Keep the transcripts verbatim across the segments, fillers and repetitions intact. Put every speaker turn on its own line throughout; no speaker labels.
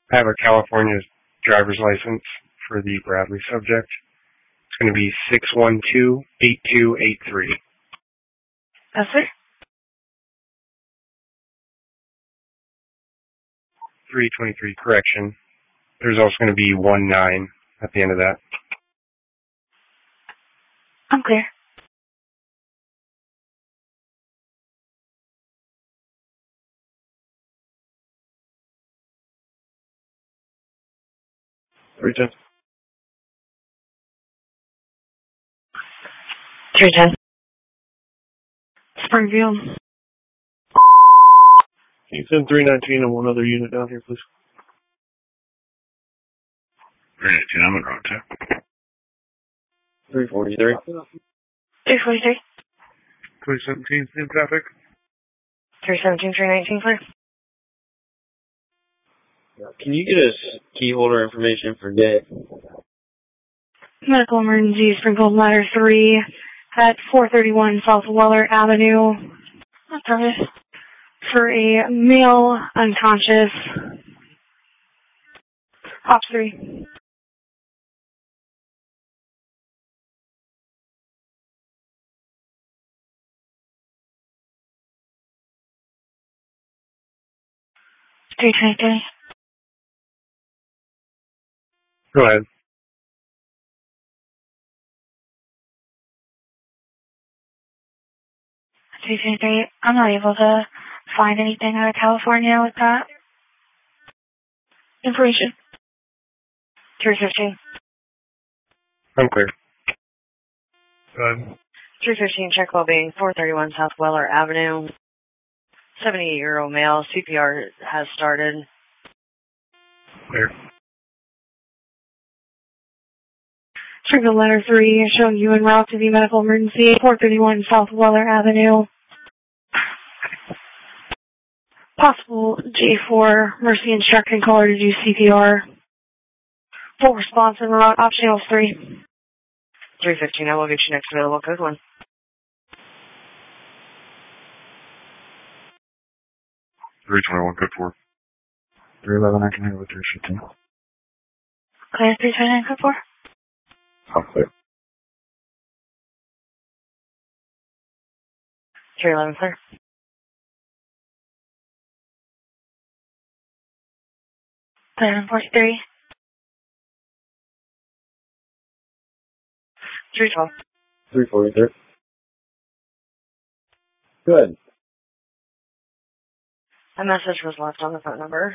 I have a California driver's license for the Bradley subject. It's going to be six one two, eight two eight three.
Yes, sir.
three twenty-three, correction. There's also going to be one nine at the end of that.
I'm clear.
three ten.
three ten. Springfield.
Can you send three nineteen and one other unit down here, please?
three nineteen, I'm in route two.
three forty-three.
three forty-three.
three seventeen, same traffic.
three seventeen, three nineteen, clear.
Can you get us key holder information for Dave?
Medical emergency, Springfield Ladder three at four thirty-one South Weller Avenue. Service for a male unconscious. Op three. three twenty-three.
Go ahead.
three twenty-three. I'm not able to find anything out of California with that information. three fifteen.
I'm clear.
Go ahead.
three fifteen, check well-being, four thirty-one South Weller Avenue. seventy-eight-year-old male, C P R has started.
Clear.
Springfield Ladder three, showing you en route to the medical emergency, four thirty-one South Weller Avenue. Possible J four, Mercy instructing caller to do C P R. Full response en route, op channels three. three fifteen, I will get you next available code one.
three twenty-one, code four.
three eleven, I can handle with three fifteen.
Clear, three twenty-nine, code four.
I'm clear.
three eleven, clear. eleven forty-three. three twelve.
three forty-three. Good.
A message was left on the phone number.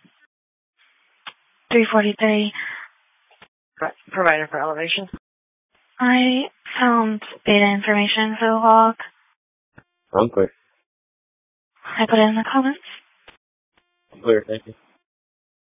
three forty-three. Provider for elevation. I found data information for the log.
I'm clear.
I put it in the comments.
I'm clear, thank you.